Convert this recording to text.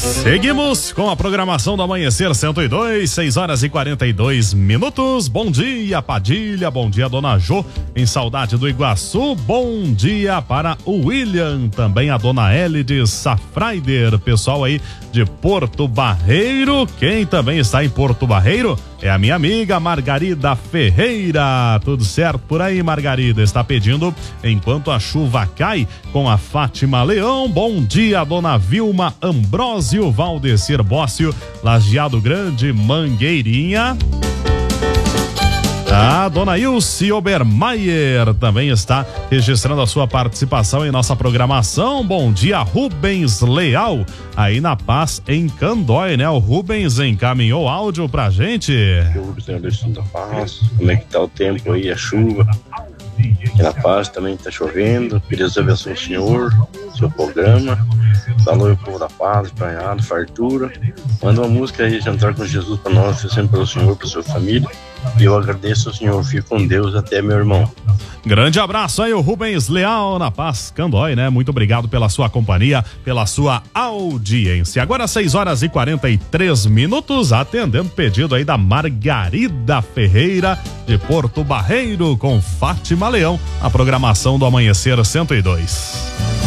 Seguimos com a programação do Amanhecer 102, 6h42. Bom dia, Padilha. Bom dia, Dona Jô, em Saudade do Iguaçu. Bom dia para o William, também a Dona L de Safraider. Pessoal aí de Porto Barreiro. Quem também está em Porto Barreiro é a minha amiga Margarida Ferreira. Tudo certo por aí, Margarida? Está pedindo Enquanto a Chuva Cai, com a Fátima Leão. Bom dia, Dona Vilma Ambrósio, Valdecir Bócio, Lajeado Grande, Mangueirinha. A Dona Ilse Obermaier também está registrando a sua participação em nossa programação. Bom dia, Rubens Leal, aí na Paz, em Candói, né? O Rubens encaminhou áudio pra gente. Rubens, Anderson da Paz, como é que tá o tempo aí, a chuva? Aqui na Paz também tá chovendo. Que Deus abençoe o senhor, seu programa. Salve o povo da Paz, banhado, fartura. Manda uma música aí, Jantar com Jesus pra nós, sempre pelo senhor, pra sua família. E eu agradeço ao senhor, fico com Deus, até meu irmão. Grande abraço aí, o Rubens Leal na Paz, Candói, né? Muito obrigado pela sua companhia, pela sua audiência. Agora 6h43, atendendo pedido aí da Margarida Ferreira de Porto Barreiro, com Fátima Leão, a programação do Amanhecer 102.